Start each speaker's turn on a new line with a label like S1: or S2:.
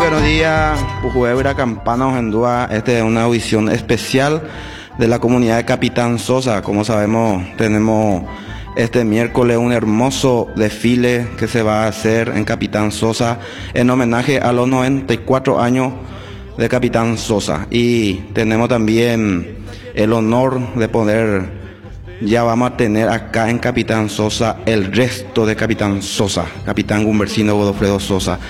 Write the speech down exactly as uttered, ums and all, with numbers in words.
S1: buenos días. Pujuebra Campana Ojendúa. Esta es una audición especial de la comunidad de Capitán Sosa. Como sabemos, tenemos este miércoles un hermoso desfile que se va a hacer en Capitán Sosa en homenaje a los noventa y cuatro años de Capitán Sosa. Y tenemos también el honor de poder, ya vamos a tener acá en Capitán Sosa el resto de Capitán Sosa, Capitán Gumbercino Godofredo Sosa.